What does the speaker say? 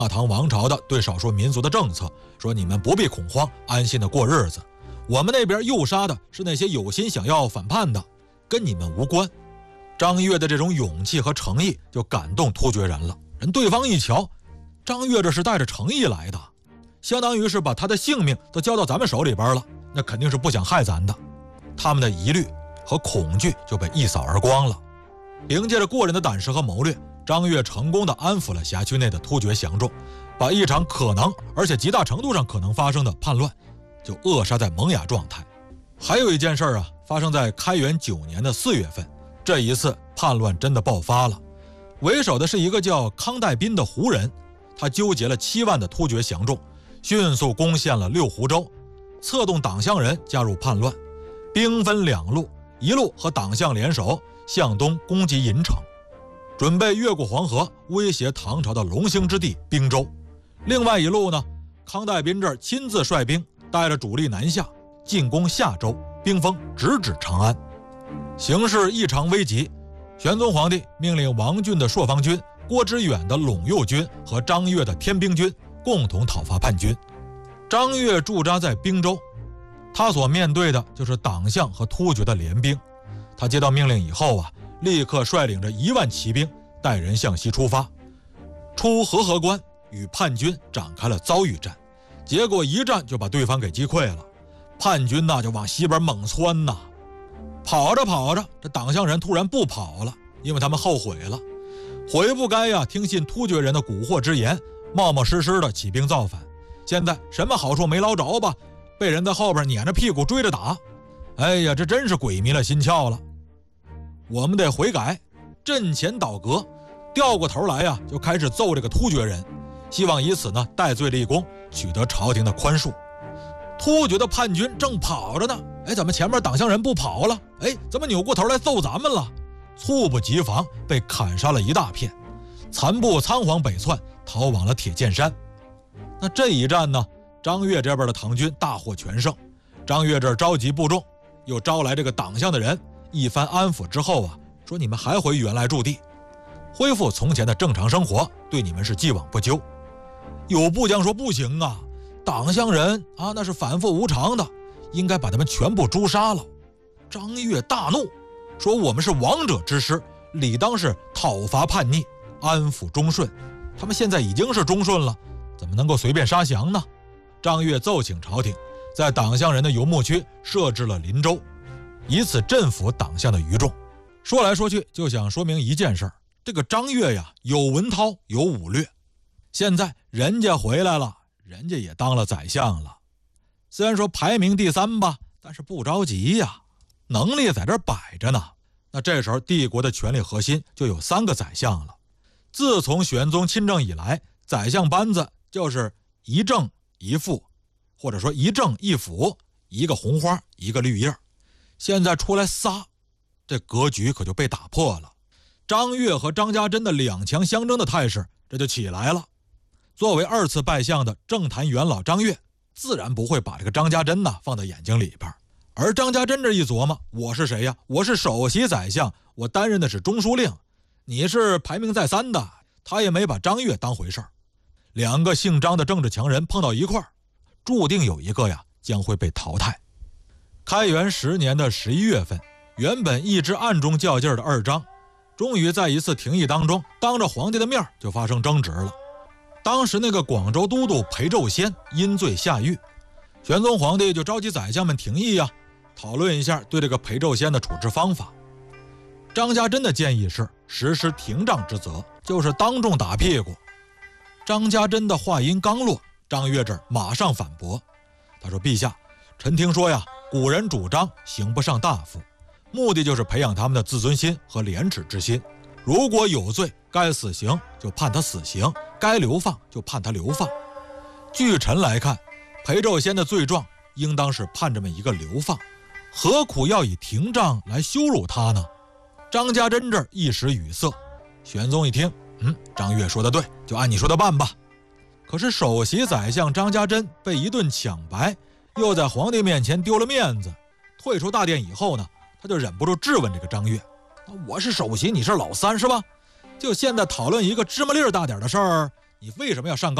大唐王朝的对少数民族的政策，说你们不必恐慌，安心的过日子。我们那边诱杀的是那些有心想要反叛的，跟你们无关。张悦的这种勇气和诚意就感动突厥人了。人对方一瞧，张悦这是带着诚意来的，相当于是把他的性命都交到咱们手里边了，那肯定是不想害咱的。他们的疑虑和恐惧就被一扫而光了。凭借着过人的胆识和谋略，张悦成功地安抚了辖区内的突厥降众，把一场可能而且极大程度上可能发生的叛乱就扼杀在萌芽状态。还有一件事啊，发生在开元9年的4月份，这一次叛乱真的爆发了。为首的是一个叫康代斌的胡人，他纠结了7万的突厥降众，迅速攻陷了六湖州，策动党项人加入叛乱，兵分2路，一路和党项联手向东攻击银城，准备越过黄河威胁唐朝的龙兴之地滨州。另外一路呢，康代斌这儿亲自率兵带着主力南下，进攻夏州，兵锋直指长安。形势异常危急，玄宗皇帝命令王浚的朔方军、郭知远的陇右军和张悦的天兵军共同讨伐叛军。张悦驻扎在滨州，他所面对的就是党项和突厥的联兵。他接到命令以后啊，立刻率领着1万骑兵带人向西出发，出和合关与叛军展开了遭遇战，结果一战就把对方给击溃了。叛军那就往西边猛窜呐，跑着跑着，这党项人突然不跑了，因为他们后悔了，悔不该呀听信突厥人的蛊惑之言，冒冒失失的起兵造反。现在什么好处没捞着吧，被人在后边撵着屁股追着打。哎呀，这真是鬼迷了心窍了。我们得悔改，阵前倒戈，掉过头来呀，就开始揍这个突厥人，希望以此呢戴罪立功，取得朝廷的宽恕。突厥的叛军正跑着呢，哎，怎么前面党项人不跑了？哎，怎么扭过头来揍咱们了？猝不及防，被砍杀了一大片，残部仓皇北窜，逃往了铁剑山。那这一战呢，张悦这边的唐军大获全胜。张悦这儿召集部众，又招来这个党项的人，一番安抚之后啊，说你们还回原来驻地，恢复从前的正常生活，对你们是既往不咎。有部将说不行啊，党项人啊那是反复无常的，应该把他们全部诛杀了。张悦大怒，说我们是王者之师，理当是讨伐叛逆，安抚忠顺，他们现在已经是忠顺了，怎么能够随便杀降呢？张悦奏请朝廷，在党项人的游牧区设置了林州，以此镇抚党项的余众。说来说去就想说明一件事，这个张悦呀，有文韬有武略，现在人家回来了，人家也当了宰相了，虽然说排名第3吧，但是不着急呀，能力在这摆着呢。那这时候帝国的权力核心就有3个宰相了。自从玄宗亲政以来，宰相班子就是一正一副，或者说一正一辅，一个红花一个绿叶。现在出来仨，这格局可就被打破了。张悦和张家珍的2强相争的态势这就起来了。作为2次拜相的政坛元老张悦，自然不会把这个张家珍放在眼睛里边。而张家珍这一琢磨，我是谁呀？我是首席宰相，我担任的是中书令，你是排名在3的，他也没把张悦当回事儿。2个姓张的政治强人碰到一块儿，注定有一个呀将会被淘汰。开元10年的11月份，原本一直暗中较劲的2张，终于在一次廷议当中，当着皇帝的面就发生争执了。当时那个广州都督裴胄先因罪下狱，玄宗皇帝就召集宰相们廷议呀，讨论一下对这个裴胄先的处置方法。张家珍的建议是实施廷杖之责，就是当众打屁股。张家珍的话音刚落，张悦这儿马上反驳，他说：陛下，臣听说呀，古人主张刑不上大夫，目的就是培养他们的自尊心和廉耻之心。如果有罪，该死刑就判他死刑，该流放就判他流放。据臣来看，裴胄先的罪状应当是判这么一个流放，何苦要以廷杖来羞辱他呢？张家珍这儿一时语塞。玄宗一听，张悦说的对，就按你说的办吧。可是首席宰相张家珍被一顿抢白，又在皇帝面前丢了面子，退出大殿以后呢，他就忍不住质问这个张悦，我是首席，你是老三是吧？就现在讨论一个芝麻粒大点的事儿， 你为什么要上纲？